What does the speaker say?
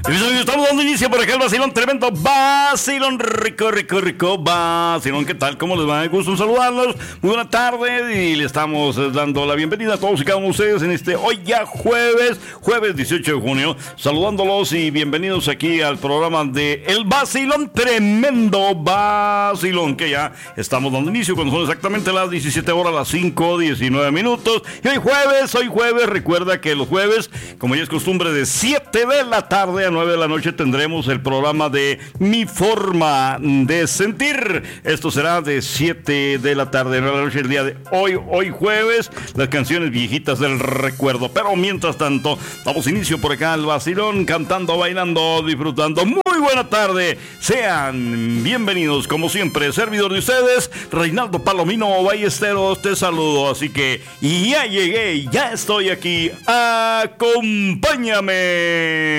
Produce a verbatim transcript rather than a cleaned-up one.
Estamos dando inicio por acá el vacilón tremendo, vacilón rico, rico, rico, vacilón. ¿Qué tal? ¿Cómo les va? Gusto en saludarlos. Muy buena tarde y le estamos dando la bienvenida a todos y cada uno de ustedes en este hoy ya jueves, jueves dieciocho de junio. Saludándolos y bienvenidos aquí al programa de El Vacilón Tremendo, vacilón, que ya estamos dando inicio cuando son exactamente las diecisiete horas, las cinco diecinueve minutos. Y hoy jueves, hoy jueves, recuerda que los jueves, como ya es costumbre, de siete de la tarde a nueve de la noche tendremos el programa de Mi Forma de Sentir. Esto será de siete de la tarde a nueve de la noche el día de hoy, hoy jueves, las canciones viejitas del recuerdo. Pero mientras tanto, damos inicio por acá al vacilón, cantando, bailando, disfrutando. Muy buena tarde, sean bienvenidos como siempre, servidor de ustedes, Reinaldo Palomino Ballesteros, te saludo, así que ya llegué, ya estoy aquí, acompáñame.